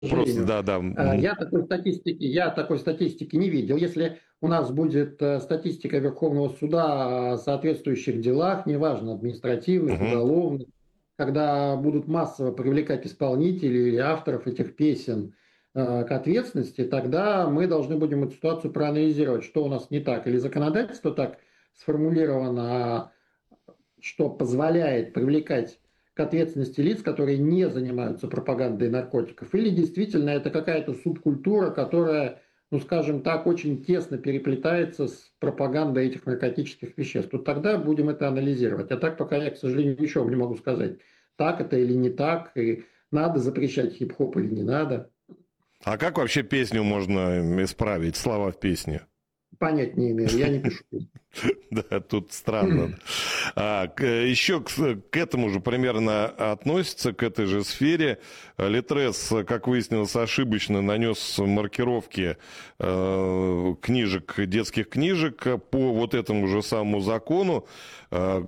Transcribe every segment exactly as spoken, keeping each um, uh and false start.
Просто, сожалению. да, да. Э, Мгм. Я такой статистики, я такой статистики не видел. Если у нас будет э, статистика Верховного суда о соответствующих делах, неважно, административных, Мгм. уголовных, когда будут массово привлекать исполнителей или авторов этих песен э, к ответственности, тогда мы должны будем эту ситуацию проанализировать, что у нас не так. Или законодательство так сформулировано, что позволяет привлекать к ответственности лиц, которые не занимаются пропагандой наркотиков, или действительно это какая-то субкультура, которая, ну скажем так, очень тесно переплетается с пропагандой этих наркотических веществ. Вот тогда будем это анализировать. А так пока я, к сожалению, ничего не могу сказать, так это или не так, и надо запрещать хип-хоп или не надо. А как вообще песню можно исправить, слова в песне? Понять не имею, я не пишу. Да, тут странно. А, к- еще к, к этому же примерно относится, к этой же сфере. Литрес, как выяснилось, ошибочно нанес маркировки э, книжек, детских книжек по вот этому же самому закону. Э,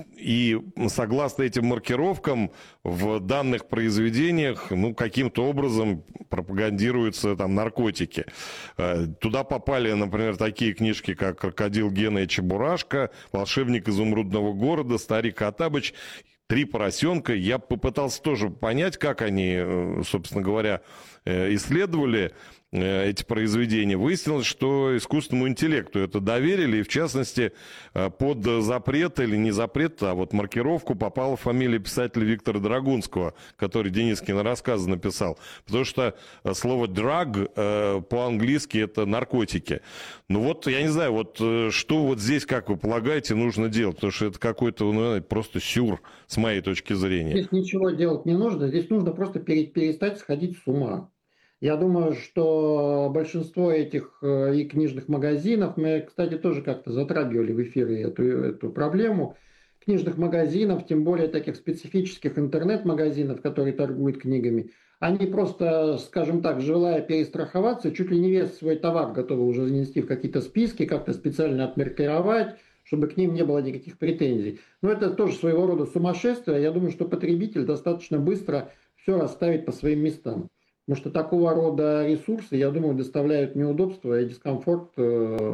и согласно этим маркировкам в данных произведениях, ну, каким-то образом пропагандируются там наркотики. Э, туда попали, например, такие книжки, как «Крокодил Гена и Чебурашка», «Волшебник изумрудного города», «Старик Хоттабыч», «Три поросенка». Я попытался тоже понять, как они, э, собственно говоря, э, исследовали э, эти произведения. Выяснилось, что искусственному интеллекту это доверили, и в частности э, под запрет или не запрет, а вот маркировку попала фамилия писателя Виктора Драгунского, который Денискин рассказы написал. Потому что э, слово «drug» э, по-английски это наркотики. Ну вот, я не знаю, вот э, что вот здесь, как вы полагаете, нужно делать? Потому что это какой-то, ну, просто сюр, с моей точки зрения. Здесь ничего делать не нужно, здесь нужно просто пере- перестать сходить с ума. Я думаю, что большинство этих э, и книжных магазинов, мы, кстати, тоже как-то затрагивали в эфире эту, эту проблему, книжных магазинов, тем более таких специфических интернет-магазинов, которые торгуют книгами, они просто, скажем так, желая перестраховаться, чуть ли не весь свой товар готовы уже занести в какие-то списки, как-то специально отмаркировать, чтобы к ним не было никаких претензий. Но это тоже своего рода сумасшествие. Я думаю, что потребитель достаточно быстро все расставит по своим местам. Потому что такого рода ресурсы, я думаю, доставляют неудобства и дискомфорт э,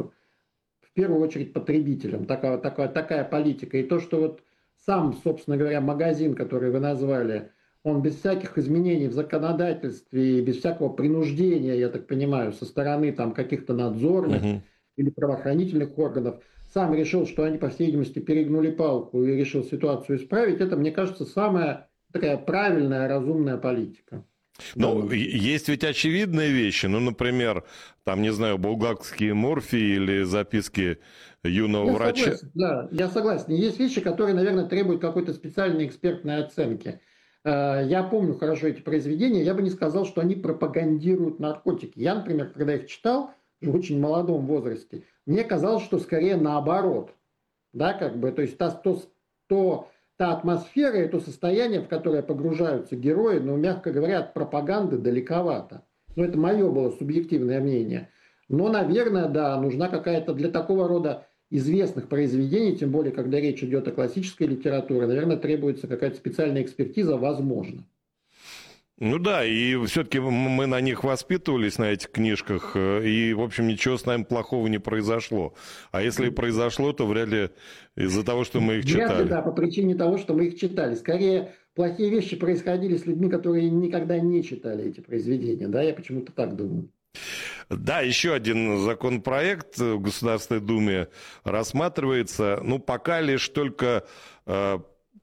в первую очередь потребителям. Такая, такая, такая политика. И то, что вот сам, собственно говоря, магазин, который вы назвали, он без всяких изменений в законодательстве, без всякого принуждения, я так понимаю, со стороны там каких-то надзорных Мгм. или правоохранительных органов, сам решил, что они, по всей видимости, перегнули палку и решил ситуацию исправить, это, мне кажется, самая такая правильная, разумная политика в Ну, данном и- случае. есть ведь очевидные вещи, ну, например, там, не знаю, булгакские морфии или записки юного Я врача. согласен, да, я согласен. Есть вещи, которые, наверное, требуют какой-то специальной экспертной оценки. Э, Я помню хорошо эти произведения, я бы не сказал, что они пропагандируют наркотики. Я, например, когда их читал в очень молодом возрасте, мне казалось, что скорее наоборот. Да, как бы, то есть та, то, то, та атмосфера и то состояние, в которое погружаются герои, ну, мягко говоря, от пропаганды далековато. Но это мое было субъективное мнение. Но, наверное, да, нужна какая-то для такого рода известных произведений, тем более, когда речь идет о классической литературе, наверное, требуется какая-то специальная экспертиза, возможно. Ну да, и все-таки мы на них воспитывались, на этих книжках, э, и, в общем, ничего с нами плохого не произошло. А если и произошло, то вряд ли из-за того, что мы их Вряд ли, читали. да, по причине того, что мы их читали. Скорее, плохие вещи происходили с людьми, которые никогда не читали эти произведения. Да, я почему-то так думаю. Да, еще один законопроект в Государственной Думе рассматривается, ну, пока лишь только э,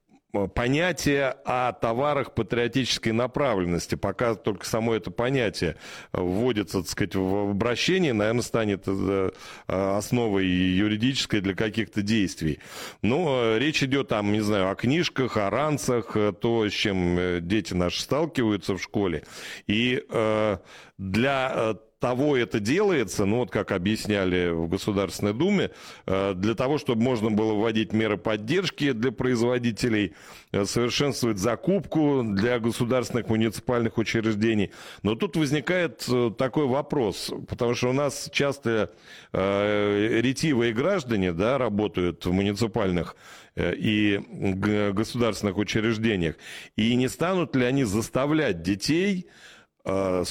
понятие о товарах патриотической направленности. Пока только само это понятие вводится, так сказать, в обращение, наверное, станет э, основой юридической для каких-то действий. Но речь идет там, не знаю, о книжках, о ранцах, то, с чем дети наши сталкиваются в школе. И э, для того это делается, ну вот как объясняли в Государственной Думе, для того, чтобы можно было вводить меры поддержки для производителей, совершенствовать закупку для государственных муниципальных учреждений. Но тут возникает такой вопрос, потому что у нас часто ретивые граждане, да, работают в муниципальных и государственных учреждениях, и не станут ли они заставлять детей А,